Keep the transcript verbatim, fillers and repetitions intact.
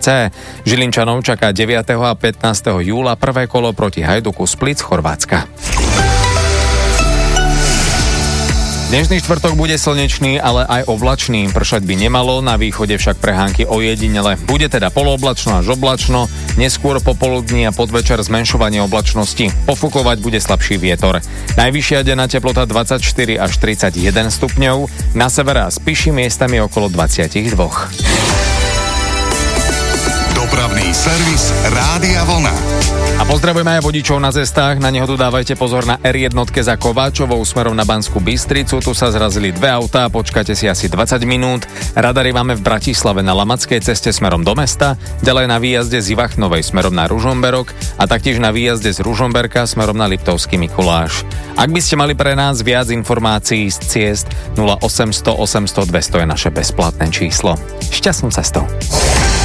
cé. Žilinčanov čaká deviateho a pätnásteho júla prvé kolo proti Hajduku Split z Chorvátska. Dnešný štvrtok bude slnečný, ale aj oblačný. Pršať by nemalo, na východe však prehánky ojedinele. Bude teda polooblačno až oblačno, neskôr popoludní a podvečer zmenšovanie oblačnosti. Pofúkovať bude slabší vietor. Najvyššia denná teplota dvadsaťštyri až tridsaťjeden stupňov, na severe a spíši miestami okolo dvadsaťdva. Dopravný servis Rádia Vlna. A pozdravujeme aj vodičov na cestách, na nehodu dávajte pozor na er jeden za Kováčovou smerom na Banskú Bystricu, tu sa zrazili dve autá, počkajte si asi dvadsať minút. Radary máme v Bratislave na Lamackej ceste smerom do mesta, ďalej na výjazde z Ivachnovej smerom na Ružomberok a taktiež na výjazde z Ružomberka smerom na Liptovský Mikuláš. Ak by ste mali pre nás viac informácií z ciest, nula osemsto osemsto dvesto je naše bezplatné číslo. Šťastnú cestou.